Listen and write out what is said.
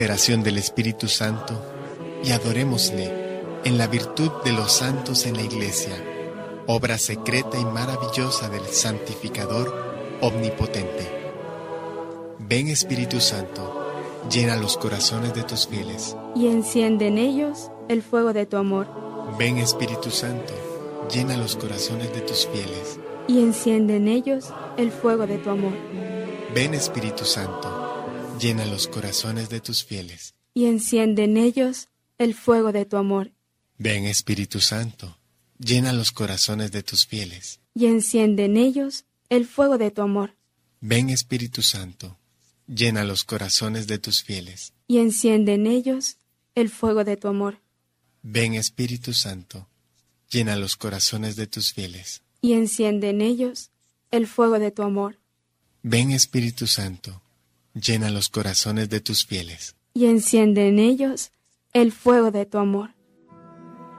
Operación del Espíritu Santo, y adorémosle en la virtud de los santos en la Iglesia, obra secreta y maravillosa del santificador omnipotente. Ven, Espíritu Santo, llena los corazones de tus fieles y enciende en ellos el fuego de tu amor. Ven, Espíritu Santo, llena los corazones de tus fieles y enciende en ellos el fuego de tu amor. Ven, Espíritu Santo, llena los corazones de tus fieles y enciende en ellos el fuego de tu amor. Ven, Espíritu Santo, llena los corazones de tus fieles y enciende en ellos el fuego de tu amor. Ven, Espíritu Santo, llena los corazones de tus fieles y enciende en ellos el fuego de tu amor. Ven, Espíritu Santo, llena los corazones de tus fieles y enciende en ellos el fuego de tu amor. Ven, Espíritu Santo, llena los corazones de tus fieles y enciende en ellos el fuego de tu amor.